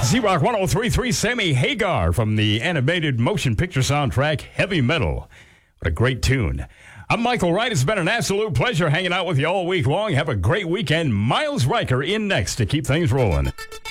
Z-Rock 103.3, Sammy Hagar from the animated motion picture soundtrack Heavy Metal. What a great tune. I'm Michael Wright. It's been an absolute pleasure hanging out with you all week long. Have a great weekend. Miles Riker in next to keep things rolling.